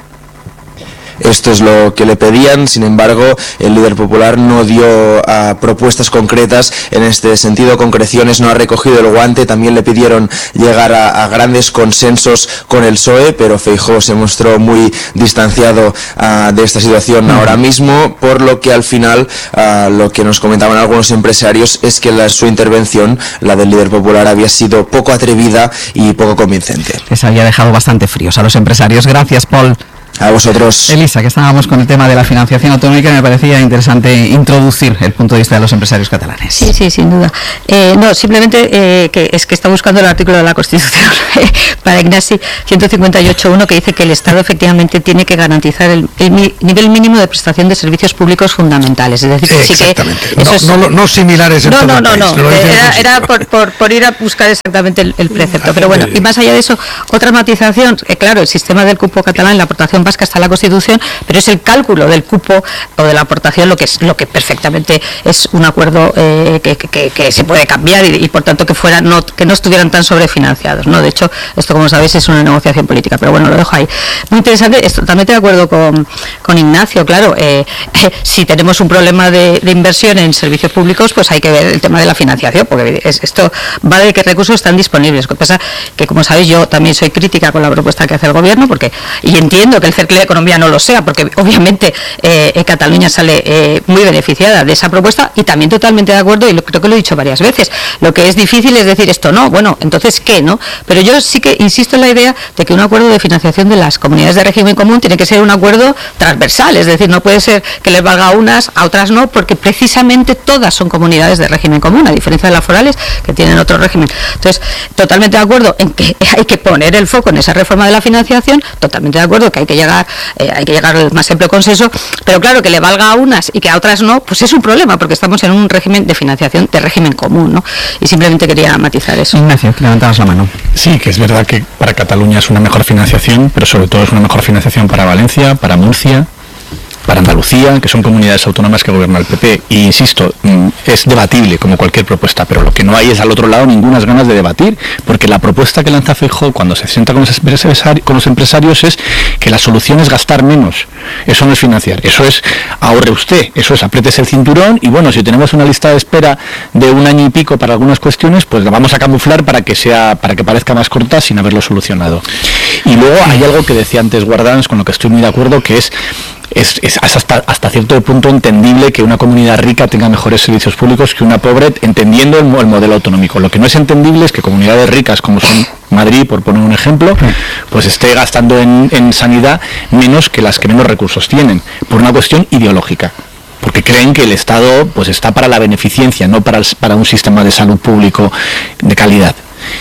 Esto es lo que le pedían, sin embargo, el líder popular no dio uh, propuestas concretas en este sentido, concreciones, no ha recogido el guante, también le pidieron llegar a, a grandes consensos con el P S O E, pero Feijóo se mostró muy distanciado uh, de esta situación uh-huh. ahora mismo, por lo que al final uh, lo que nos comentaban algunos empresarios es que la, su intervención, la del líder popular, había sido poco atrevida y poco convincente.
Les había dejado bastante fríos a los empresarios. Gracias, Paul.
A vosotros.
Elisa, que estábamos con el tema de la financiación autonómica, me parecía interesante introducir el punto de vista de los empresarios catalanes.
Sí, sí, sin duda. Eh, no, simplemente eh, que es que está buscando el artículo de la Constitución para Ignasi ciento cincuenta y ocho punto uno, que dice que el Estado efectivamente tiene que garantizar el, el mi, nivel mínimo de prestación de servicios públicos fundamentales. Es decir, que sí que
no,
eso es,
no, no similares en
no,
todo
no,
el
no,
país,
no,
no
era, era por, por, por ir a buscar exactamente el, el precepto. Pero bueno, y más allá de eso, otra matización, eh, claro, el sistema del cupo catalán, la aportación vasca está en la Constitución, pero es el cálculo del cupo o de la aportación lo que es lo que perfectamente es un acuerdo eh, que, que, que se puede cambiar y, y por tanto que fuera no que no estuvieran tan sobrefinanciados, ¿no? De hecho, esto, como sabéis, es una negociación política, pero bueno, lo dejo ahí. Muy interesante, esto, totalmente de acuerdo con, con Ignacio, claro, eh, eh, si tenemos un problema de, de inversión en servicios públicos, pues hay que ver el tema de la financiación, porque es, esto va de qué recursos están disponibles. Lo que pasa que, como sabéis, yo también soy crítica con la propuesta que hace el Gobierno, porque y entiendo que el Cercle de Economía no lo sea, porque obviamente eh, Cataluña sale eh, muy beneficiada de esa propuesta, y también totalmente de acuerdo, y lo, creo que lo he dicho varias veces, lo que es difícil es decir esto no, bueno, entonces ¿qué? ¿No? Pero yo sí que insisto en la idea de que un acuerdo de financiación de las comunidades de régimen común tiene que ser un acuerdo transversal, es decir, no puede ser que les valga a unas, a otras no, porque precisamente todas son comunidades de régimen común, a diferencia de las forales que tienen otro régimen. Entonces, totalmente de acuerdo en que hay que poner el foco en esa reforma de la financiación, totalmente de acuerdo que hay que llegar eh, hay que llegar al más amplio consenso, pero claro, que le valga a unas y que a otras no, pues es un problema, porque estamos en un régimen de financiación de régimen común, ¿no? Y simplemente quería matizar eso.
Ignacio, que levantabas la mano.
Sí, que es verdad que para Cataluña es una mejor financiación, pero sobre todo es una mejor financiación para Valencia, para Murcia, para Andalucía, que son comunidades autónomas que gobierna el P P. Y insisto, es debatible como cualquier propuesta, pero lo que no hay es al otro lado ninguna ganas de debatir, porque la propuesta que lanza Feijóo cuando se sienta con los empresarios, con los empresarios es que la solución es gastar menos. Eso no es financiar, eso es ahorre usted, eso es apriétese el cinturón, y bueno, si tenemos una lista de espera de un año y pico para algunas cuestiones, pues la vamos a camuflar para que sea, para que parezca más corta sin haberlo solucionado. Y luego hay algo que decía antes Guardans, con lo que estoy muy de acuerdo, que es Es, es hasta, hasta cierto punto entendible que una comunidad rica tenga mejores servicios públicos que una pobre, entendiendo el, el modelo autonómico. Lo que no es entendible es que comunidades ricas, como son Madrid, por poner un ejemplo, pues esté gastando en, en sanidad menos que las que menos recursos tienen, por una cuestión ideológica. Porque creen que el Estado pues está para la beneficencia, no para, el, para un sistema de salud público de calidad.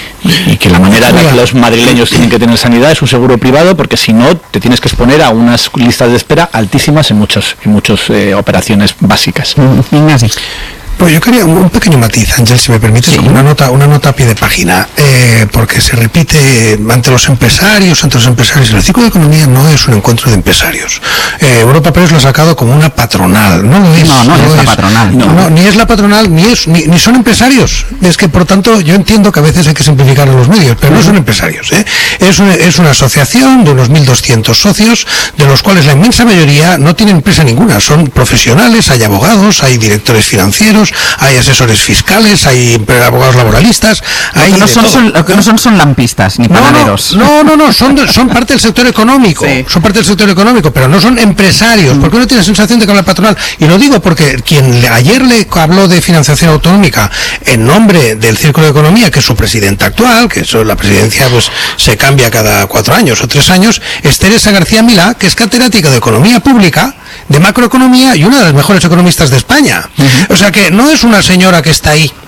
Y que la manera en la que los madrileños tienen que tener sanidad es un seguro privado, porque si no te tienes que exponer a unas listas de espera altísimas en muchas en muchas eh, operaciones básicas.
Ignacio.
Pues yo quería un pequeño matiz, Ángel, si me permites, sí. una nota una nota a pie de página, eh, porque se repite ante los empresarios, ante los empresarios. El ciclo de economía no es un encuentro de empresarios. Eh, Europa Press lo ha sacado como una patronal, no lo es.
No, no, no es la patronal.
No. No, ni es la patronal, ni es ni, ni son empresarios. Es que, por tanto, yo entiendo que a veces hay que simplificar a los medios, pero no son empresarios. ¿eh? Es, una, es una asociación de unos mil doscientos socios, de los cuales la inmensa mayoría no tienen empresa ninguna. Son profesionales, hay abogados, hay directores financieros, hay asesores fiscales, hay abogados laboralistas, hay
lo que no son, son, lo que no son son lampistas ni panaderos.
No, no, no, no son, son parte del sector económico, sí. son parte del sector económico, pero no son empresarios, porque uno tiene la sensación de que habla patronal, y lo digo porque quien ayer le habló de financiación autonómica en nombre del Círculo de Economía, que es su presidenta actual, que eso, la presidencia pues se cambia cada cuatro años o tres años, es Teresa García Milá, que es catedrática de Economía Pública, de Macroeconomía y una de las mejores economistas de España. Uh-huh. O sea que no es una señora que está ahí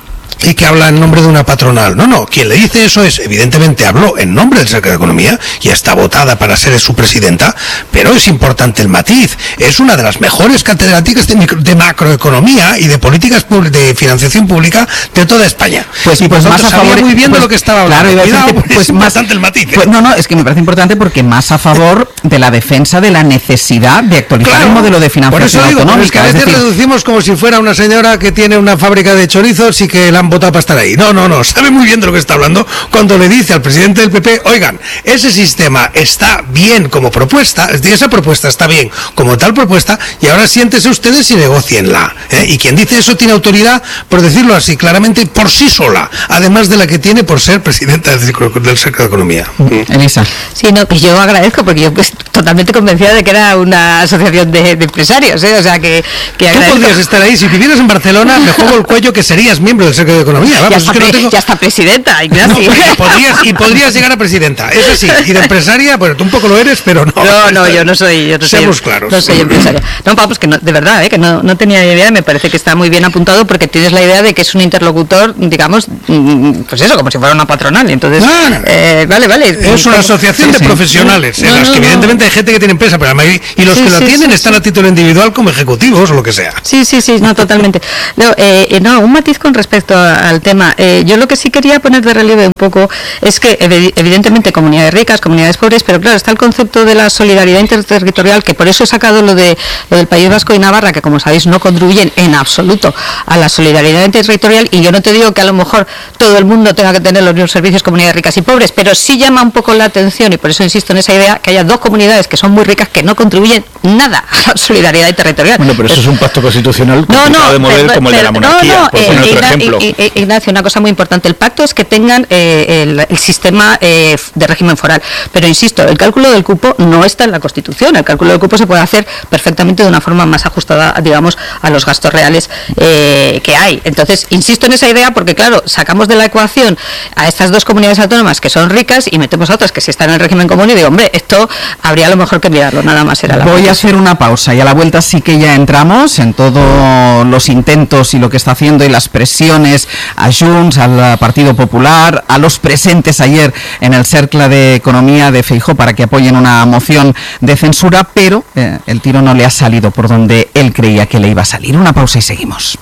y que habla en nombre de una patronal. No, no, quien le dice eso es, evidentemente habló en nombre del secretario de Economía y está votada para ser su presidenta, pero es importante el matiz. Es una de las mejores catedráticas de, micro, de macroeconomía y de políticas de financiación pública de toda España.
Pues,
y
pues
por
más
tanto,
a favor,
sabía muy bien
pues,
de lo que estaba hablando.
Claro,
Cuidado,
que,
pues,
pues
es
más,
importante el matiz. ¿eh?
Pues, no, no, es que me parece importante porque más a favor de la defensa de la necesidad de actualizar
Claro,
el modelo de financiación
por eso digo,
autonómica.
Es que a veces decir... reducimos como si fuera una señora que tiene una fábrica de chorizos y que la han votado para estar ahí. No, no, no, sabe muy bien de lo que está hablando cuando le dice al presidente del P P, oigan, ese sistema está bien como propuesta, es decir, esa propuesta está bien como tal propuesta, y ahora siéntese ustedes y negocienla. ¿eh? Y quien dice eso tiene autoridad, por decirlo así claramente, por sí sola, además de la que tiene por ser presidenta del Secretario de Economía.
Elisa.
Sí, no, pues yo agradezco, porque yo pues, totalmente convencida de que era una asociación de, de empresarios, ¿eh? O sea, que, que
Tú podrías estar ahí, si vivieras en Barcelona, me juego el cuello que serías miembro del Secretario de Economía. Vamos,
ya, está
es que no
pre,
tengo...
ya está presidenta, Ignacio.
No, y, podrías, y podrías llegar a presidenta, eso sí, y de empresaria, bueno, tú un poco lo eres, pero no.
No, no, yo no soy, yo no
Seamos
soy,
claros.
No soy empresaria. No, vamos, que no, de verdad, ¿eh? Que no, no tenía idea, me parece que está muy bien apuntado porque tienes la idea de que es un interlocutor, digamos, pues eso, como si fuera una patronal. Entonces,
ah,
eh, vale, vale.
Es una asociación sí, de sí. profesionales, no, en las no, que no. evidentemente hay gente que tiene empresa, pero la mayoría, y los sí, que la sí, tienen sí, están sí. a título individual como ejecutivos o lo que sea.
Sí, sí, sí, no, totalmente. No, eh, no un matiz con respecto a, al tema. Eh, yo lo que sí quería poner de relieve un poco es que evidentemente comunidades ricas, comunidades pobres, pero claro, está el concepto de la solidaridad interterritorial, que por eso he sacado lo de lo del País Vasco y Navarra, que como sabéis no contribuyen en absoluto a la solidaridad interterritorial, y yo no te digo que a lo mejor todo el mundo tenga que tener los mismos servicios, comunidades ricas y pobres, pero sí llama un poco la atención, y por eso insisto en esa idea, que haya dos comunidades que son muy ricas que no contribuyen nada a la solidaridad interterritorial.
Bueno, pero eso es un pacto constitucional complicado no, no, de mover pero, como el pero, de la monarquía, no, no, por poner eh, otro Igna, ejemplo.
Ignacio, una cosa muy importante, el pacto es que tengan eh, el, el sistema eh, de régimen foral, pero insisto, el cálculo del cupo no está en la Constitución, el cálculo del cupo se puede hacer perfectamente de una forma más ajustada, digamos, a los gastos reales eh, que hay. Entonces, insisto en esa idea porque, claro, sacamos de la ecuación a estas dos comunidades autónomas que son ricas y metemos a otras que sí están en el régimen común y digo, hombre, esto habría a lo mejor que mirarlo, nada más era la
Voy
vuelta.
a hacer una pausa y a la vuelta sí que ya entramos en todos los intentos y lo que está haciendo y las presiones a Junts, al Partido Popular, a los presentes ayer en el Cercle de Economía de Feijóo para que apoyen una moción de censura, pero eh, el tiro no le ha salido por donde él creía que le iba a salir. Una pausa y seguimos.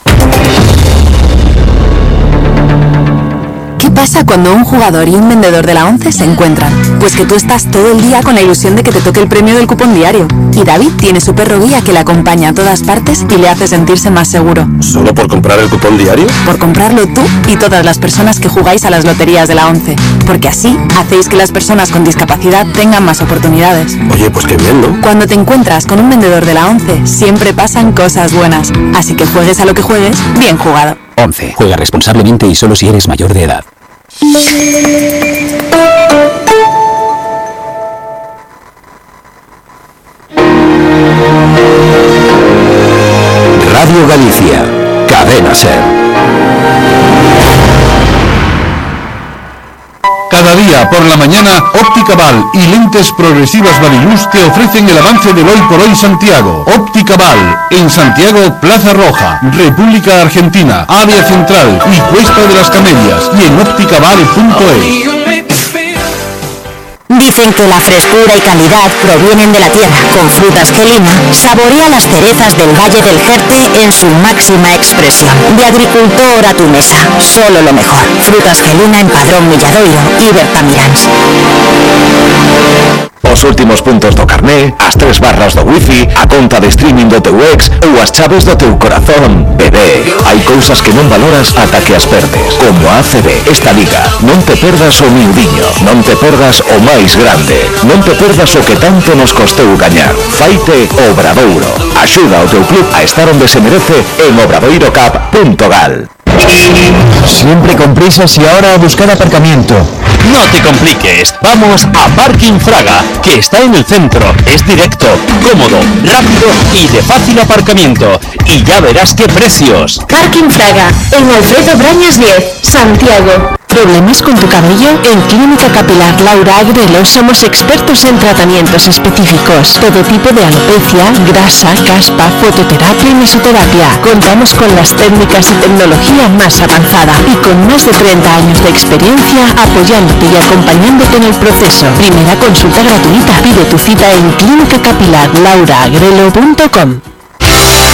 ¿Qué pasa cuando un jugador y un vendedor de la ONCE se encuentran? Pues que tú estás todo el día con la ilusión de que te toque el premio del cupón diario. Y David tiene su perro guía que le acompaña a todas partes y le hace sentirse más seguro.
¿Solo por comprar el cupón diario?
Por comprarlo tú y todas las personas que jugáis a las loterías de la ONCE. Porque así hacéis que las personas con discapacidad tengan más oportunidades.
Oye, pues qué bien, ¿no?
Cuando te encuentras con un vendedor de la ONCE, siempre pasan cosas buenas. Así que juegues a lo que juegues, bien jugado.
ONCE. Juega responsablemente y solo si eres mayor de edad.
Radio Galicia, Cadena Ser.
Cada día por la mañana, Óptica Val y Lentes Progresivas Variluz te ofrecen el avance del Hoy por Hoy Santiago. Óptica Val, en Santiago, Plaza Roja, República Argentina, Área Central y Cuesta de las Camelias, y en ópticavale punto es.
Dicen que la frescura y calidad provienen de la tierra. Con Frutas Gelina, saborea las cerezas del Valle del Jerte en su máxima expresión. De agricultor a tu mesa, solo lo mejor. Frutas Gelina en Padrón Milladoiro y Bertamiráns.
Os últimos puntos do carné, as tres barras do wifi, a conta de streaming do teu ex ou as chaves do teu corazón. Bebé, hai cousas que non valoras ata que as perdes. Como a A C B, esta liga. Non te perdas o miudiño, non te perdas o máis grande, non te perdas o que tanto nos costeu gañar. Faite Obradoiro. Axuda ao teu club a estar onde se merece en obradoirocap punto gal.
Siempre con prisas y ahora a buscar aparcamiento.
No te compliques, vamos a Parking Fraga, que está en el centro, es directo, cómodo, rápido y de fácil aparcamiento. Y ya verás qué precios.
Parking Fraga, en Alfredo Brañas diez, Santiago.
¿Problemas con tu cabello? En Clínica Capilar Laura Agrelo somos expertos en tratamientos específicos. Todo tipo de alopecia, grasa, caspa, fototerapia y mesoterapia. Contamos con las técnicas y tecnología más avanzada y con más de treinta años de experiencia apoyándote y acompañándote en el proceso. Primera consulta gratuita. Pide tu cita en clínica capilar laura agrelo punto com.